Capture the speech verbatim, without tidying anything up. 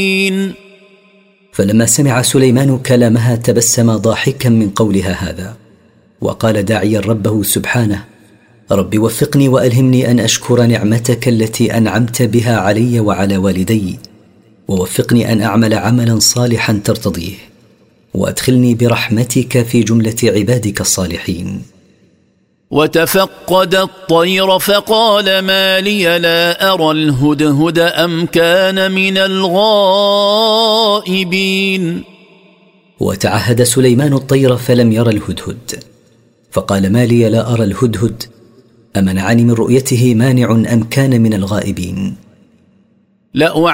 فلما سمع سليمان كلامها تبسم ضاحكا من قولها هذا، وقال داعيا ربه سبحانه: رب وفقني وألهمني أن أشكر نعمتك التي أنعمت بها علي وعلى والدي، ووفقني أن أعمل عملا صالحا ترتضيه، وأدخلني برحمتك في جملة عبادك الصالحين. وتفقد الطير فقال ما لي لا أرى الهدهد أم كان من الغائبين. وتعهد سليمان الطير فلم ير الهدهد، فقال ما لي لا أرى الهدهد، أمنعني من رؤيته مانع أم كان من الغائبين.